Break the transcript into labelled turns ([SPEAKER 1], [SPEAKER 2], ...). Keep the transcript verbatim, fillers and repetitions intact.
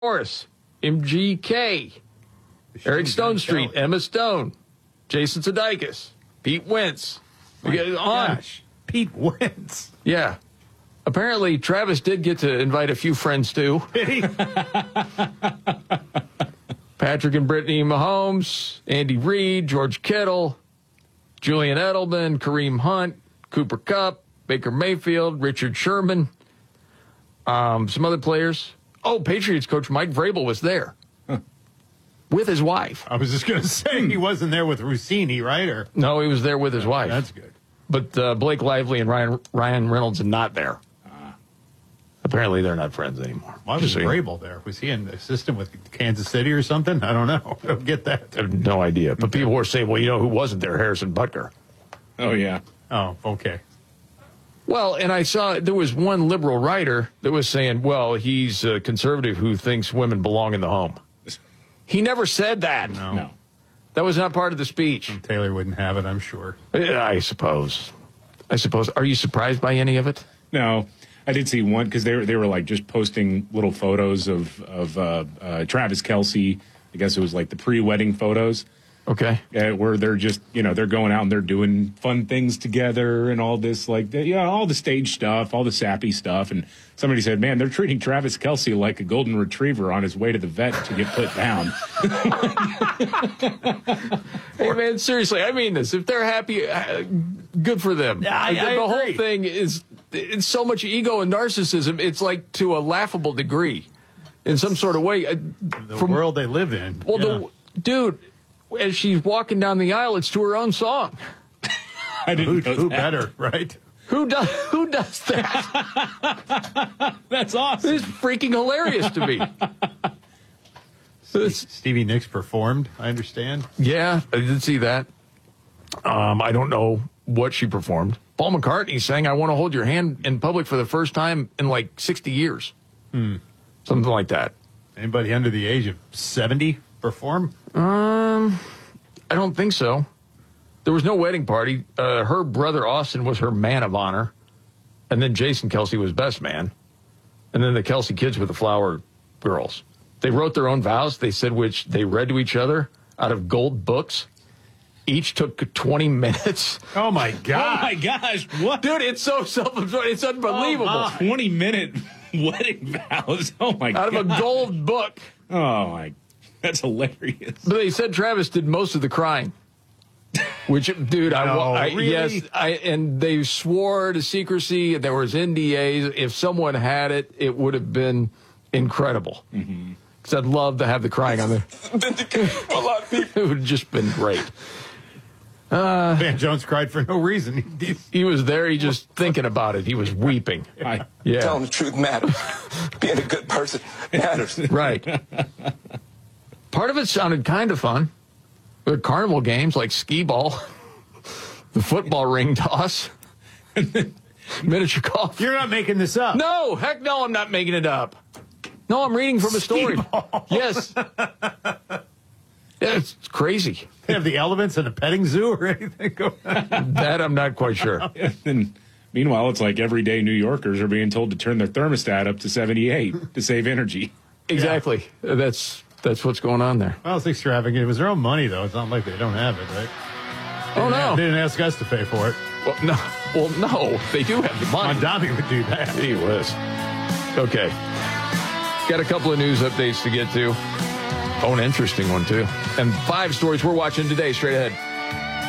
[SPEAKER 1] Morris, M G K, Eric Stone Street, Emma Stone, Jason Sudeikis, Pete Wentz.
[SPEAKER 2] My
[SPEAKER 1] on.
[SPEAKER 2] gosh, Pete Wentz.
[SPEAKER 1] Yeah. Apparently, Travis did get to invite a few friends, too.
[SPEAKER 2] Did he?
[SPEAKER 1] Patrick and Brittany Mahomes, Andy Reid, George Kittle, Julian Edelman, Kareem Hunt, Cooper Kupp, Baker Mayfield, Richard Sherman, um, some other players. Oh, Patriots coach Mike Vrabel was there huh. with his wife.
[SPEAKER 2] I was just going to say, he wasn't there with Rossini, right? Or
[SPEAKER 1] No, he was there with his wife.
[SPEAKER 2] That's good.
[SPEAKER 1] But uh, Blake Lively and Ryan Ryan Reynolds are not there. Uh, Apparently, they're not friends anymore.
[SPEAKER 2] Why was Vrabel there? Was he an assistant with Kansas City or something? I don't know. I don't get that.
[SPEAKER 1] I have no idea. But people were saying, well, you know who wasn't there? Harrison Butker.
[SPEAKER 3] Oh, yeah.
[SPEAKER 2] Oh, okay.
[SPEAKER 1] Well, and I saw there was one liberal writer that was saying, well, he's a conservative who thinks women belong in the home. He never said that.
[SPEAKER 2] No.
[SPEAKER 3] No.
[SPEAKER 1] That was not part of the speech.
[SPEAKER 2] Taylor wouldn't have it, I'm sure.
[SPEAKER 1] Yeah, I suppose. I suppose. Are you surprised by any of it?
[SPEAKER 3] No. I did see one because they were, they were like just posting little photos of, of uh, uh, Travis Kelce. I guess it was like the pre-wedding photos.
[SPEAKER 1] Okay.
[SPEAKER 3] Uh, where they're just, you know, they're going out and they're doing fun things together and all this, like, you know, all the stage stuff, all the sappy stuff. And somebody said, man, they're treating Travis Kelce like a golden retriever on his way to the vet to get put down.
[SPEAKER 1] Hey, man, seriously, I mean this. If they're happy, uh, good for them.
[SPEAKER 2] Yeah, I-
[SPEAKER 1] Like, the
[SPEAKER 2] I
[SPEAKER 1] the whole
[SPEAKER 2] agree.
[SPEAKER 1] thing is, it's so much ego and narcissism. It's like to a laughable degree in some sort of way. Uh,
[SPEAKER 2] The
[SPEAKER 1] from-
[SPEAKER 2] world they live in.
[SPEAKER 1] Well,
[SPEAKER 2] yeah.
[SPEAKER 1] the dude, as she's walking down the aisle, it's to her own song.
[SPEAKER 3] I didn't
[SPEAKER 2] who,
[SPEAKER 3] know
[SPEAKER 2] who
[SPEAKER 3] that.
[SPEAKER 2] better, right?
[SPEAKER 1] Who does who does that?
[SPEAKER 3] That's awesome.
[SPEAKER 1] It's freaking hilarious to me. It's-
[SPEAKER 2] Stevie Nicks performed, I understand.
[SPEAKER 1] yeah, I did see that. Um, I don't know what she performed. Paul McCartney sang "I Want to Hold Your Hand" in public for the first time in like sixty years.
[SPEAKER 2] Hmm.
[SPEAKER 1] Something like that.
[SPEAKER 2] Anybody under the age of seventy perform?
[SPEAKER 1] Um, I don't think so. There was no wedding party. Uh, her brother Austin was her man of honor, and then Jason Kelce was best man, and then the Kelce kids were the flower girls. They wrote their own vows. They said which they read to each other out of gold books. Each took twenty minutes.
[SPEAKER 2] Oh, my
[SPEAKER 3] Oh,
[SPEAKER 2] God.
[SPEAKER 3] my gosh. What?
[SPEAKER 1] Dude, it's so self-absorbed. It's unbelievable.
[SPEAKER 2] Oh,
[SPEAKER 3] twenty-minute wedding vows. Oh, my
[SPEAKER 1] Out
[SPEAKER 3] God.
[SPEAKER 1] of a gold book.
[SPEAKER 3] Oh, my. That's hilarious.
[SPEAKER 1] But they said Travis did most of the crying. Which, dude, I,
[SPEAKER 2] No,
[SPEAKER 1] I
[SPEAKER 2] really?
[SPEAKER 1] yes, I and they swore to secrecy. There was N D As. If someone had it, it would have been incredible. Because mm-hmm. I'd love to have the crying on there.
[SPEAKER 4] A lot of people.
[SPEAKER 1] It would have just been great.
[SPEAKER 2] Van Jones cried for no reason. He-
[SPEAKER 1] He was there. He just thinking about it. He was weeping.
[SPEAKER 3] I,
[SPEAKER 1] Yeah,
[SPEAKER 4] Telling the truth matters. Being a good person matters.
[SPEAKER 1] right. Part of it sounded kind of fun. The carnival games like skee ball, the football ring toss, miniature golf.
[SPEAKER 2] You're not making this up.
[SPEAKER 1] No, heck no, I'm not making it up. No, I'm reading from a story. Yes. Yeah, it's crazy.
[SPEAKER 2] They have the elements in a petting zoo or anything going on.
[SPEAKER 1] That I'm not quite sure.
[SPEAKER 3] and meanwhile, it's like everyday New Yorkers are being told to turn their thermostat up to seventy-eight to save energy.
[SPEAKER 1] Exactly. That's that's what's going on there.
[SPEAKER 2] Well, it's extravagant. It was their own money, though. It's not like they don't have it, right?
[SPEAKER 1] Oh, no.
[SPEAKER 2] They didn't ask us to pay for it.
[SPEAKER 1] Well, no. Well, no. They do have the money.
[SPEAKER 2] Mondami would do that.
[SPEAKER 1] Gee whiz. Okay. Got a couple of news updates to get to. Oh, an interesting one, too. And five stories we're watching today straight ahead.